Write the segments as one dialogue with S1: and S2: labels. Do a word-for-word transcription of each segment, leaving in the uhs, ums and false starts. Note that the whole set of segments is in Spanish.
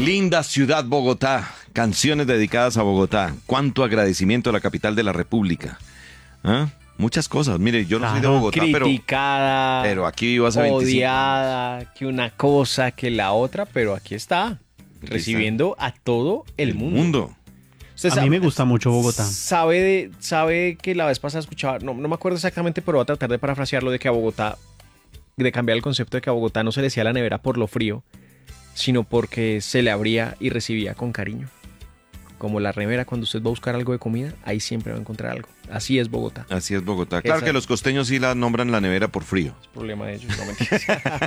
S1: Linda ciudad Bogotá, canciones dedicadas a Bogotá. Cuánto agradecimiento a la capital de la República. ¿Ah? Muchas cosas. Mire, yo no soy de Bogotá, pero,
S2: criticada,
S1: pero aquí vivo hace veinticinco años.
S2: odiada, que una cosa, que la otra, pero aquí está,
S1: Aquí
S2: recibiendo a todo el,
S1: El
S2: mundo.
S1: mundo.
S2: Usted
S3: A
S2: sabe-
S3: mí me gusta mucho Bogotá.
S2: Sabe, de, sabe que la vez pasada escuchaba, no, no me acuerdo exactamente, pero voy a tratar de parafrasearlo, de que a Bogotá, de cambiar el concepto de que a Bogotá no se le decía la nevera por lo frío, sino porque se le abría y recibía con cariño. Como la nevera, cuando usted va a buscar algo de comida, ahí siempre va a encontrar algo. Así es Bogotá.
S1: Así es Bogotá. Claro
S2: Esa-
S1: que los costeños sí la nombran la nevera por frío.
S2: Es problema de ellos, no mentiras.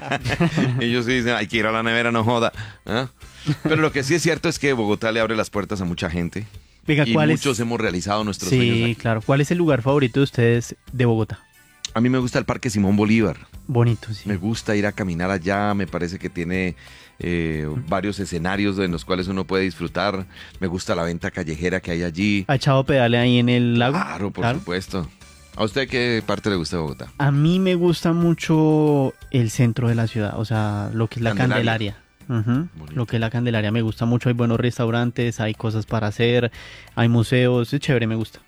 S1: Ellos sí dicen, hay que ir a la nevera, no joda. ¿Ah? Pero lo que sí es cierto es que Bogotá le abre las puertas a mucha gente.
S3: Venga,
S1: Y
S3: ¿cuál
S1: muchos
S3: es?
S1: hemos realizado nuestros sueños
S3: Sí,
S1: aquí.
S3: claro. ¿Cuál es el lugar favorito de ustedes de Bogotá?
S1: A mí me gusta el Parque Simón Bolívar.
S3: Bonito, sí.
S1: Me gusta ir a caminar allá, me parece que tiene eh, varios escenarios en los cuales uno puede disfrutar. Me gusta la venta callejera que hay allí.
S3: ¿Ha echado pedale ahí en el lago?
S1: Claro, por supuesto. ¿A usted qué parte le gusta de Bogotá?
S3: A mí me gusta mucho el centro de la ciudad, o sea, lo que es la
S1: Candelaria.
S3: Candelaria. Ujú.
S1: Bonito.
S3: Lo que es la Candelaria me gusta mucho. Hay buenos restaurantes, hay cosas para hacer, hay museos. Es chévere, me gusta.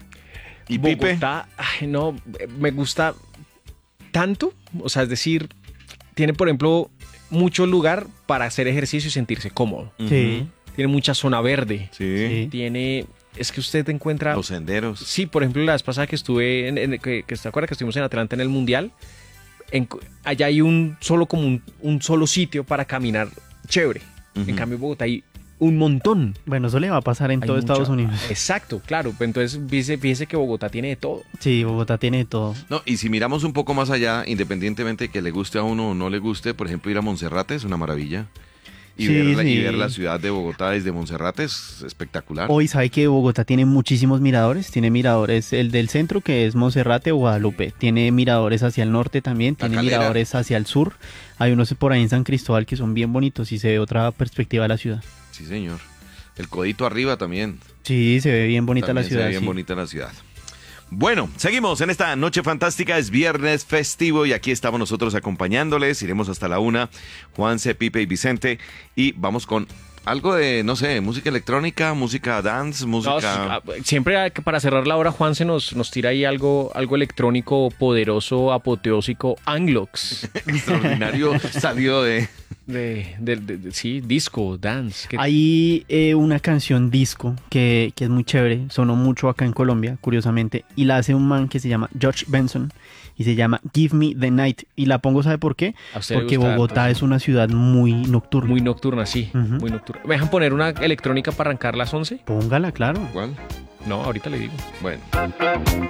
S1: ¿Y Pipe?
S2: Bogotá, ay, no, me gusta tanto, o sea, es decir, tiene, por ejemplo, mucho lugar para hacer ejercicio y sentirse cómodo.
S3: Sí.
S2: Tiene mucha zona verde.
S1: Sí.
S3: Sí.
S2: Tiene, es que usted encuentra...
S1: Los senderos.
S2: Sí, por ejemplo, la vez pasada que estuve, en, en- que, que ¿te acuerdas que estuvimos en Atlanta en el Mundial? En- allá hay un solo, como un, un solo sitio para caminar chévere. En
S1: Ujú.
S2: cambio, en Bogotá hay un montón.
S3: Bueno, eso le va a pasar en
S2: Hay
S3: todo
S2: mucha-
S3: Estados Unidos.
S2: Exacto, claro. Entonces, fíjese, fíjese que Bogotá tiene de todo.
S3: Sí, Bogotá tiene de todo.
S1: No, y si miramos un poco más allá, independientemente de que le guste a uno o no le guste, por ejemplo, ir a Monserrate es una maravilla. Y,
S3: Sí,
S1: ver, la, y
S3: sí.
S1: ver la ciudad de Bogotá desde Monserrate es espectacular.
S3: Hoy sabe que Bogotá tiene muchísimos miradores. Tiene miradores, el del centro que es Monserrate o Guadalupe. Tiene miradores hacia el norte también.
S1: La
S3: Tiene
S1: Calera.
S3: miradores hacia el sur. Hay unos por ahí en San Cristóbal que son bien bonitos y se ve otra perspectiva de la ciudad.
S1: Sí, señor. El codito arriba también.
S3: Sí, se ve bien bonita
S1: También
S3: la ciudad.
S1: se ve bien
S3: sí.
S1: bonita la ciudad. Bueno, seguimos en esta noche fantástica, es viernes festivo y aquí estamos nosotros acompañándoles, iremos hasta la una, Juanse, Pipe y Vicente, y vamos con algo de, no sé, música electrónica, música dance,
S2: No,
S1: música...
S2: sí, siempre hay que- para cerrar la hora, Juan se nos, nos tira ahí algo, algo electrónico, poderoso, apoteósico, Anglox.
S1: extraordinario salido de...
S2: De, de- de- de- sí, disco, dance. que-
S3: Hay eh, una canción disco que, que es muy chévere, sonó mucho acá en Colombia, curiosamente, y la hace un man que se llama George Benson y se llama Give Me the Night. Y la pongo, ¿sabe por qué?
S2: a usted le
S3: Porque
S2: gusta
S3: Bogotá
S2: harto.
S3: es una ciudad muy nocturna.
S2: Muy nocturna, sí,
S3: Ujú.
S2: muy nocturna. ¿Me dejan poner una electrónica para arrancar las once?
S3: Póngala, claro.
S1: ¿Cuál?
S2: No, ahorita le digo.
S1: Bueno.